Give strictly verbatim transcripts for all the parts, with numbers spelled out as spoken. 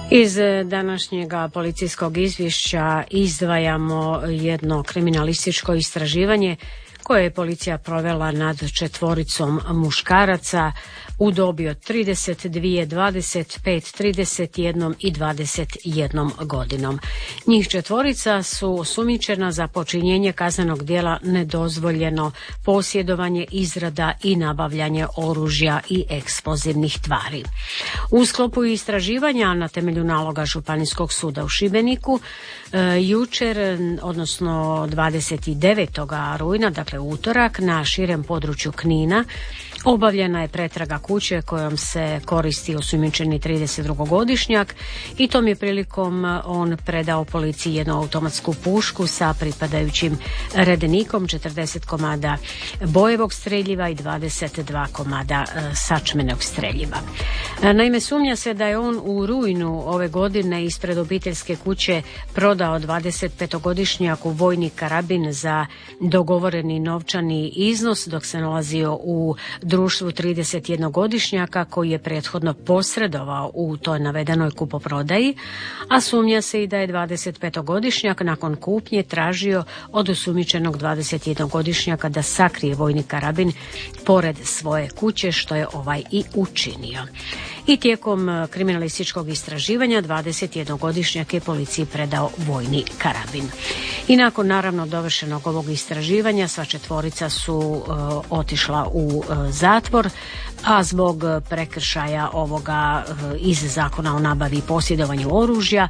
Iz današnjega policijskog izvješća izdvajamo jedno kriminalističko istraživanje koje je policija provela nad četvoricom muškaraca u dobi od trideset dvije, dvadeset pet, trideset jedan i dvadeset jedna godinom. Njih četvorica su osumnjičena za počinjenje kaznenog djela nedozvoljeno posjedovanje, izrada i nabavljanje oružja i eksplozivnih tvari. U sklopu istraživanja na temelju naloga Županijskog suda u Šibeniku e, jučer, odnosno dvadeset devetog rujna, dakle utorak, na širem području Knina obavljena je pretraga kuće kojom se koristi osumnjičeni tridesetdvogodišnjak i tom je prilikom on predao policiji jednu automatsku pušku sa pripadajućim redenikom, četrdeset komada bojevog streljiva i dvadeset dva komada sačmenog streljiva. Naime, sumnja se da je on u rujnu ove godine ispred obiteljske kuće prodao dvadesetpetogodišnjaku vojni karabin za dogovoreni novčani iznos dok se nalazio u društvu tridesetjednogodišnjaka koji je prethodno posredovao u toj navedenoj kupoprodaji, a sumnja se i da je dvadesetpetogodišnjak nakon kupnje tražio od osumnjičenog dvadesetjednogodišnjaka da sakrije vojni karabin pored svoje kuće, što je ovaj i učinio. I tijekom kriminalističkog istraživanja dvadesetjednogodišnjak je policiji predao vojni karabin. I nakon naravno dovršenog ovog istraživanja sva četvorica su uh, otišla u uh, zatvor, a zbog prekršaja ovoga uh, iz Zakona o nabavi i posjedovanju oružja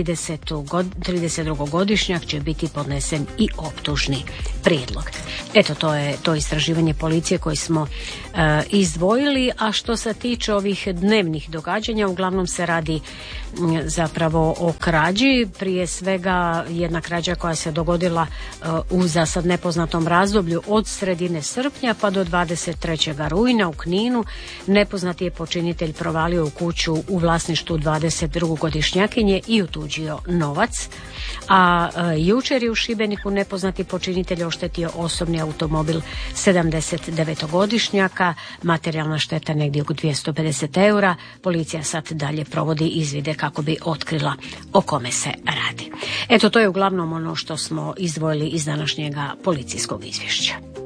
tridesetdvogodišnjak će biti podnesen i optužni prijedlog. Eto, to je to istraživanje policije koje smo uh, izdvojili, a što se tiče ovih dnevnih događanja, uglavnom se radi um, zapravo o krađi, prije svega jedna krađa koja se dogodila uh, u zasad nepoznatom razdoblju od sredine srpnja pa do dvadeset trećeg rujna u Kninu. Nepoznati je počinitelj provalio u kuću u vlasništvu dvadesetdvogodišnjakinje i otuđio novac, a uh, jučer je u Šibeniku nepoznati počinitelj oštetio osobni automobil sedamdesetdevetogodišnjaka, materijalna šteta negdje oko dvjesto pedeset eura. Policija sad dalje provodi izvide kako bi otkrila o kome se radi. Eto, to je uglavnom ono što smo izdvojili iz današnjega policijskog izvješća.